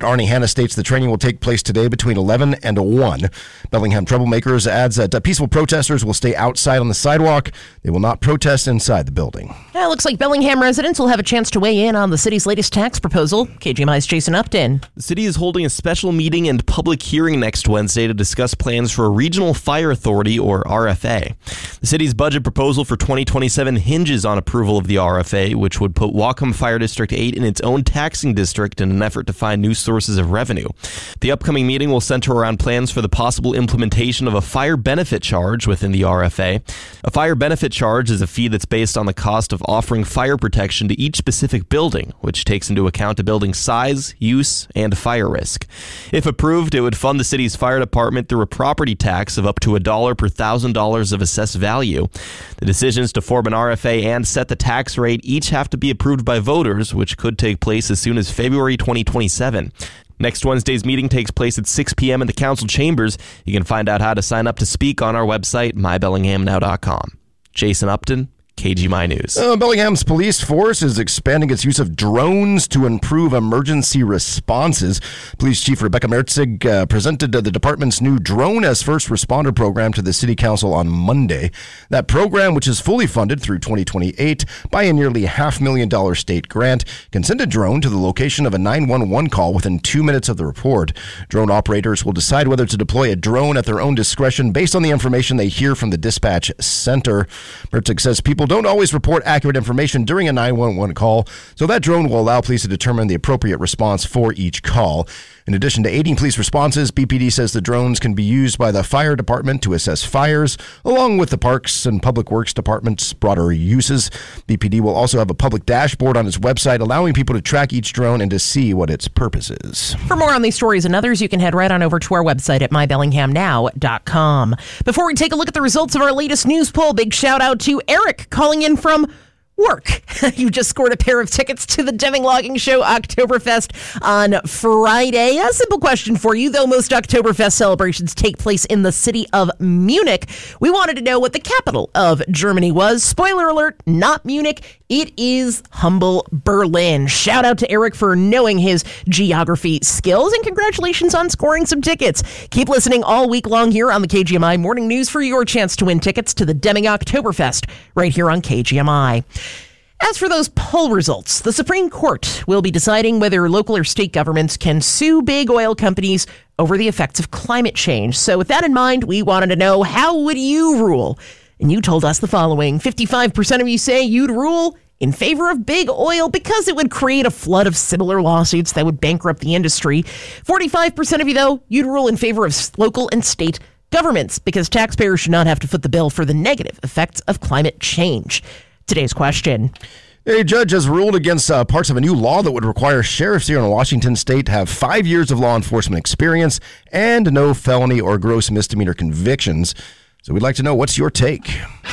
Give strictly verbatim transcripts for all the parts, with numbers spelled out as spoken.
Arnie Hanna states the training will take place today between eleven and one. Bellingham Troublemakers adds that uh, peaceful protesters will stay outside on the sidewalk. They will not protest inside the building. Yeah, it looks like Bellingham residents will have a chance to weigh in on the city's latest tax proposal. K G M I's Jason Upton. The city is holding a special meeting and public hearing next Wednesday to discuss plans for a regional fire authority, or R F A. The city's budget proposal for twenty twenty-seven hinges on approval of the R F A, which would put Whatcom Fire District eight in its own taxing district in an effort to find new sources of revenue. The upcoming meeting will center around plans for the possible implementation of a fire benefit charge within the R F A. A fire benefit charge is a fee that's based on the cost of offering fire protection to each specific building, which takes into account a building's size, use, and fire risk. If approved, it would fund the city's fire department through a property tax of up to a dollar per thousand dollars of assessed value. The decisions to form an R F A and set the tax rate each have to be approved by voters, which could take place as soon as February twenty twenty-seven. Next Wednesday's meeting takes place at six p.m. in the council chambers. You can find out how to sign up to speak on our website, my bellingham now dot com. Jason Upton, K G M I News. Uh, Bellingham's police force is expanding its use of drones to improve emergency responses. Police Chief Rebecca Mertzig uh, presented uh, the department's new Drone as First Responder program to the City Council on Monday. That program, which is fully funded through twenty twenty-eight by a nearly half million dollar state grant, can send a drone to the location of a nine one one call within two minutes of the report. Drone operators will decide whether to deploy a drone at their own discretion based on the information they hear from the dispatch center. Mertzig says people don't always report accurate information during a nine one one call, so that drone will allow police to determine the appropriate response for each call. In addition to aiding police responses, B P D says the drones can be used by the fire department to assess fires, along with the Parks and Public Works Department's broader uses. B P D will also have a public dashboard on its website, allowing people to track each drone and to see what its purpose is. For more on these stories and others, you can head right on over to our website at my bellingham now dot com. Before we take a look at the results of our latest news poll, big shout out to Eric calling in from work. You just scored a pair of tickets to the Deming Logging Show Oktoberfest on Friday. A simple question for you, though most Oktoberfest celebrations take place in the city of Munich. We wanted to know what the capital of Germany was. Spoiler alert, not Munich. It is humble Berlin. Shout out to Eric for knowing his geography skills, and congratulations on scoring some tickets. Keep listening all week long here on the K G M I Morning News for your chance to win tickets to the Deming Oktoberfest right here on K G M I. As for those poll results, the Supreme Court will be deciding whether local or state governments can sue big oil companies over the effects of climate change. So with that in mind, we wanted to know, how would you rule? And you told us the following. fifty-five percent of you say you'd rule in favor of big oil because it would create a flood of similar lawsuits that would bankrupt the industry. forty-five percent of you, though, you'd rule in favor of local and state governments because taxpayers should not have to foot the bill for the negative effects of climate change. Today's question. A judge has ruled against uh, parts of a new law that would require sheriffs here in Washington state to have five years of law enforcement experience and no felony or gross misdemeanor convictions. So we'd like to know, what's your take?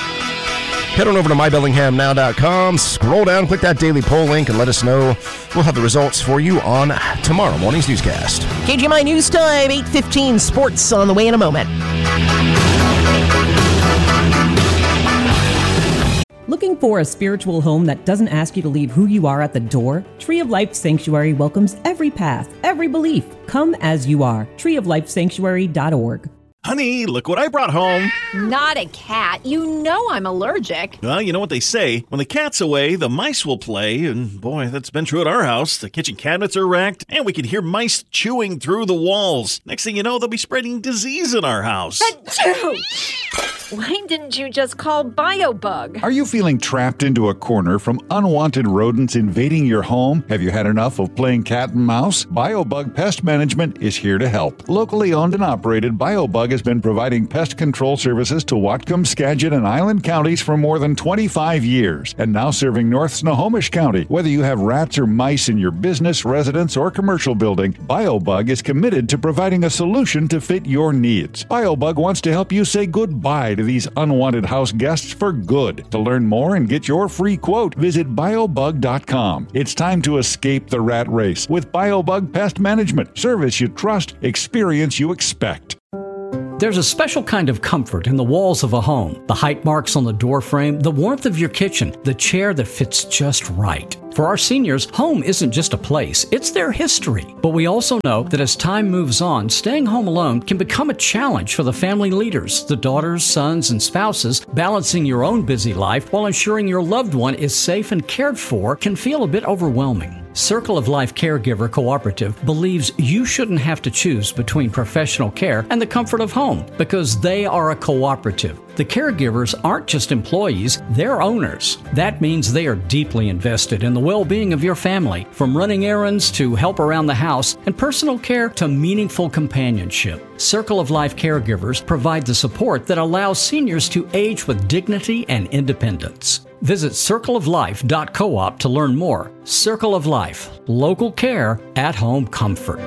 Head on over to my bellingham now dot com, scroll down, click that daily poll link, and let us know. We'll have the results for you on tomorrow morning's newscast. K G M I News Time, eight fifteen, sports on the way in a moment. Looking for a spiritual home that doesn't ask you to leave who you are at the door? Tree of Life Sanctuary welcomes every path, every belief. Come as you are. tree of life sanctuary dot org. Honey, look what I brought home. Not a cat. You know I'm allergic. Well, you know what they say. When the cat's away, the mice will play. And boy, that's been true at our house. The kitchen cabinets are wrecked, and we can hear mice chewing through the walls. Next thing you know, they'll be spreading disease in our house. Why didn't you just call BioBug? Are you feeling trapped into a corner from unwanted rodents invading your home? Have you had enough of playing cat and mouse? BioBug Pest Management is here to help. Locally owned and operated, BioBug has been providing pest control services to Whatcom, Skagit, and Island counties for more than twenty-five years, and now serving North Snohomish County. Whether you have rats or mice in your business, residence, or commercial building, BioBug is committed to providing a solution to fit your needs. BioBug wants to help you say goodbye to these unwanted house guests for good. To learn more and get your free quote, visit biobug dot com. It's time to escape the rat race with BioBug Pest Management. Service you trust, experience you expect. There's a special kind of comfort in the walls of a home. The height marks on the door frame, the warmth of your kitchen, the chair that fits just right. For our seniors, home isn't just a place, it's their history. But we also know that as time moves on, staying home alone can become a challenge for the family leaders, the daughters, sons, and spouses. Balancing your own busy life while ensuring your loved one is safe and cared for can feel a bit overwhelming. Circle of Life Caregiver Cooperative believes you shouldn't have to choose between professional care and the comfort of home because they are a cooperative. The caregivers aren't just employees, they're owners. That means they are deeply invested in the well-being of your family, from running errands to help around the house and personal care to meaningful companionship. Circle of Life Caregivers provide the support that allows seniors to age with dignity and independence. Visit circle of life dot coop to learn more. Circle of Life, local care, at-home comfort.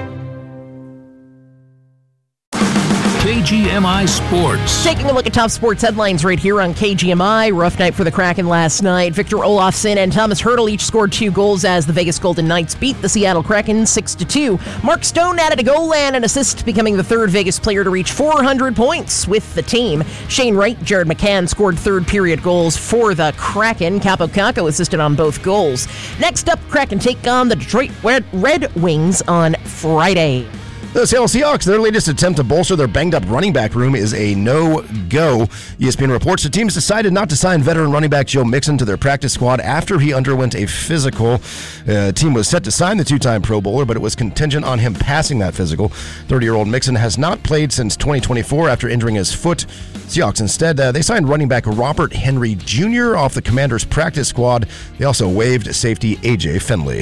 K G M I Sports. Taking a look at top sports headlines right here on K G M I. Rough night for the Kraken last night. Victor Olofsson and Thomas Hertl each scored two goals as the Vegas Golden Knights beat the Seattle Kraken six to two. Mark Stone added a goal and an assist, becoming the third Vegas player to reach four hundred points with the team. Shane Wright, Jared McCann scored third period goals for the Kraken. Capo Caco assisted on both goals. Next up, Kraken take on the Detroit Red Wings on Friday. The Seattle Seahawks, their latest attempt to bolster their banged-up running back room is a no-go. E S P N reports the teams decided not to sign veteran running back Joe Mixon to their practice squad after he underwent a physical. Uh, the team was set to sign the two-time Pro Bowler, but it was contingent on him passing that physical. thirty-year-old Mixon has not played since twenty twenty-four after injuring his foot. Seahawks instead, uh, they signed running back Robert Henry Junior off the Commanders' practice squad. They also waived safety A J Finley.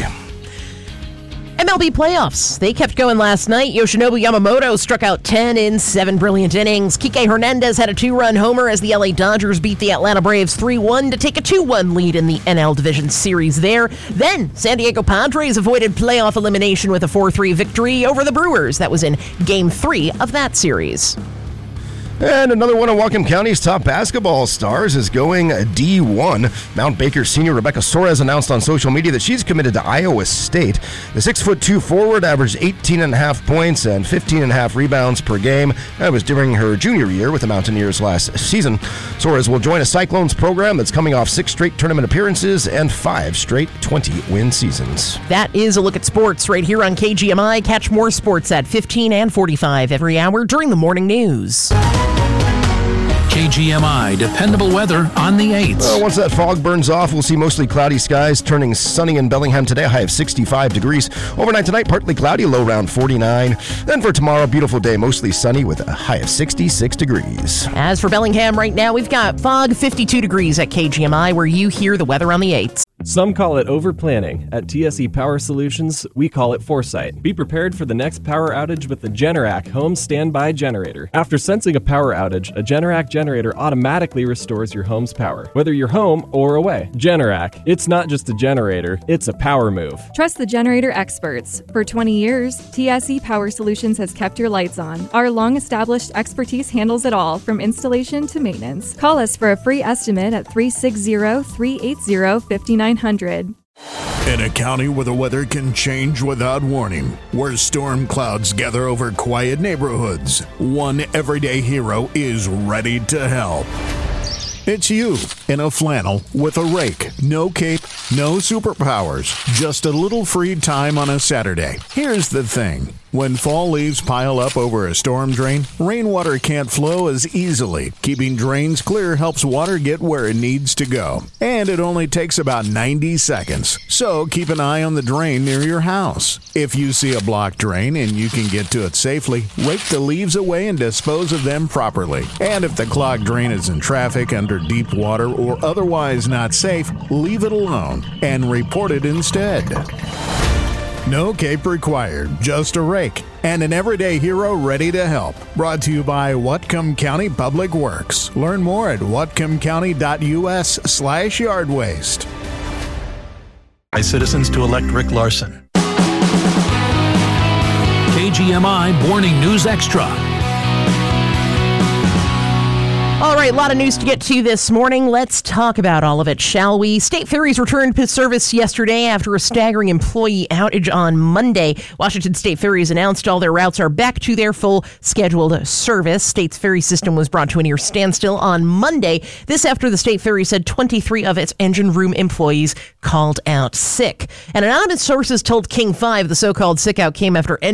M L B playoffs. They kept going last night. Yoshinobu Yamamoto struck out ten in seven brilliant innings. Kike Hernandez had a two-run homer as the L A Dodgers beat the Atlanta Braves three one to take a two one lead in the N L Division Series there. Then, San Diego Padres avoided playoff elimination with a four three victory over the Brewers. That was in Game three of that series. And another one of Whatcom County's top basketball stars is going D one. Mount Baker senior Rebecca Soares announced on social media that she's committed to Iowa State. The six foot two forward averaged eighteen and a half points and fifteen and a half rebounds per game. That was during her junior year with the Mountaineers last season. Soares will join a Cyclones program that's coming off six straight tournament appearances and five straight twenty-win seasons. That is a look at sports right here on K G M I. Catch more sports at fifteen and forty-five every hour during the morning news. K G M I, dependable weather on the eighth. Uh, once that fog burns off, we'll see mostly cloudy skies, turning sunny in Bellingham today, a high of sixty-five degrees. Overnight tonight, partly cloudy, low around forty-nine. Then for tomorrow, beautiful day, mostly sunny with a high of sixty-six degrees. As for Bellingham right now, we've got fog, fifty-two degrees at K G M I, where you hear the weather on the eighth. Some call it over-planning. At T S E Power Solutions, we call it foresight. Be prepared for the next power outage with the Generac Home Standby Generator. After sensing a power outage, a Generac generator automatically restores your home's power, whether you're home or away. Generac, it's not just a generator, it's a power move. Trust the generator experts. For twenty years, T S E Power Solutions has kept your lights on. Our long-established expertise handles it all, from installation to maintenance. Call us for a free estimate at three six zero, three eight zero, five nine hundred. In a county where the weather can change without warning, where storm clouds gather over quiet neighborhoods, one everyday hero is ready to help. It's you, in a flannel, with a rake, no cape, no superpowers, just a little free time on a Saturday. Here's the thing. When fall leaves pile up over a storm drain, rainwater can't flow as easily. Keeping drains clear helps water get where it needs to go. And it only takes about ninety seconds. So keep an eye on the drain near your house. If you see a blocked drain and you can get to it safely, rake the leaves away and dispose of them properly. And if the clogged drain is in traffic, under deep water, or otherwise not safe, leave it alone and report it instead. No cape required, just a rake, and an everyday hero ready to help. Brought to you by Whatcom County Public Works. Learn more at whatcomcounty.us slash yard waste. By citizens to elect Rick Larson. K G M I Morning News Extra. All right, a lot of news to get to this morning. Let's talk about all of it, shall we? State ferries returned to service yesterday after a staggering employee outage on Monday. Washington State Ferries announced all their routes are back to their full scheduled service. State's ferry system was brought to a near standstill on Monday. This after the State Ferry said twenty-three of its engine room employees called out sick. And anonymous sources told King five the so-called sick out came after